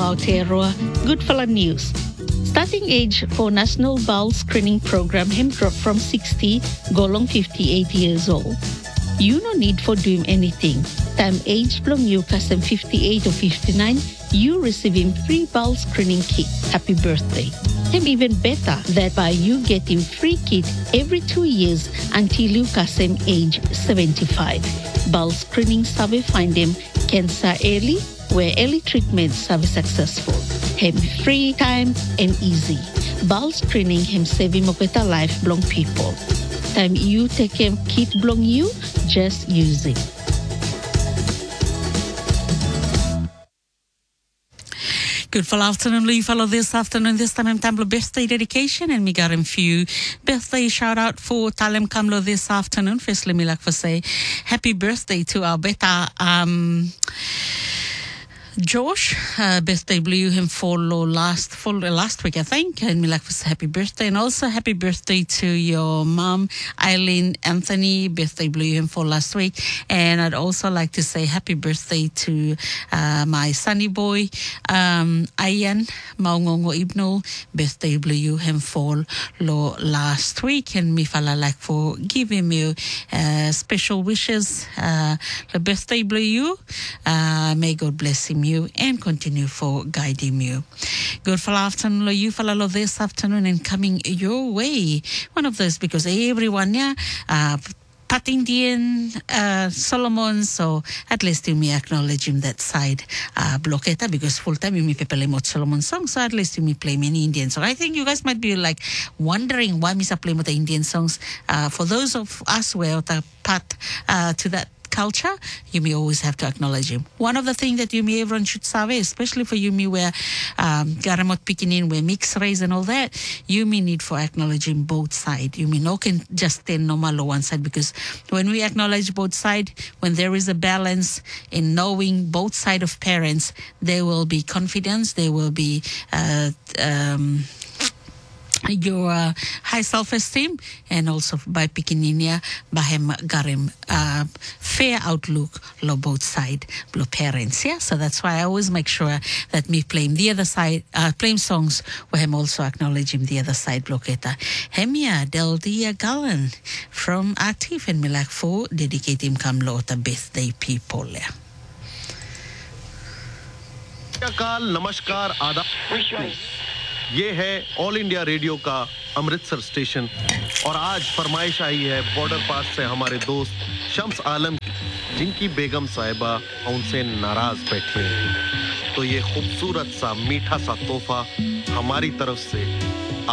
Aotearoa Goodfella News. Starting age for National Bowel Screening Program him dropped from 60 go long 58 years old. You no need for doing anything. Time age belong you custom 58 or 59, you receiving free bowel screening kit. Happy birthday. Him even better that by you getting free kit every 2 years until you custom age 75. Bowel screening survey find them cancer early, where early treatment survey successful. Him free time and easy. Bowel screening him saving moketa life belong people. Time you take him kit belong you, just use it. Good full afternoon, Lee. Follow this afternoon. This time I'm Tamlo birthday dedication, and me got a few birthday shout out for Talem Kamlo this afternoon. Firstly, me like for say happy birthday to our beta Josh, birthday blew him for last week, I think, and me like for happy birthday, and also happy birthday to your mom, Eileen Anthony, birthday blew him for last week, and I'd also like to say happy birthday to my sonny boy, Ayan Maungongo Ibnul, birthday blew him for last week, and me fala like for giving you special wishes, the birthday blew you, may God bless him you and continue for guiding you. Good for afternoon, you follow this afternoon and coming your way. One of those because everyone, Pat Indian, Solomon, so at least you may acknowledge him that side, Blocketa, because full time you may play more Solomon songs, so at least you may play many Indian songs. I think you guys might be like wondering why me play more the Indian songs. For those of us who are part to that culture, you may always have to acknowledge him. One of the things that you may everyone should survey, especially for you me where Garamot picking in, where mixed race and all that, you may need for acknowledging both sides. You may not can just stand normal on one side, because when we acknowledge both sides, when there is a balance in knowing both sides of parents, there will be confidence, there will be your high self-esteem, and also by picking in here, bahem garim fair outlook lo both side lo parents, yeah. So that's why I always make sure that me playing the other side, playing songs where I'm also acknowledging the other side blocketa. Hemia del dia galan from Atif and Milak for dedicate him come lo ta birthday people, yeah. नमस्कार आदाब, ये है all India radio का Amritsar station और आज फरमाइश आई है border पास से हमारे दोस्त शम्स आलम, जिनकी बेगम साहिबा उनसे नाराज बैठी हैं। तो ये खूबसूरत सा मीठा सा तोहफा हमारी तरफ से